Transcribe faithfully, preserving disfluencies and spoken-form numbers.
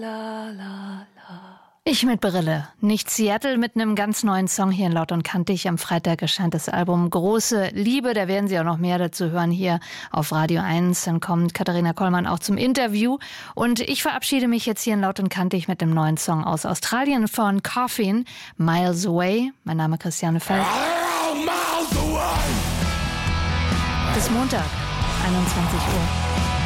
La, la, la. Ich mit Brille. Nicht Seattle mit einem ganz neuen Song hier in Laut und Kantig. Am Freitag erscheint das Album Große Liebe. Da werden Sie auch noch mehr dazu hören hier auf Radio eins. Dann kommt Katharina Kollmann auch zum Interview. Und ich verabschiede mich jetzt hier in Laut und Kantig mit dem neuen Song aus Australien von Coffin, Miles Away. Mein Name ist Christiane Feld. Bis Montag, einundzwanzig Uhr.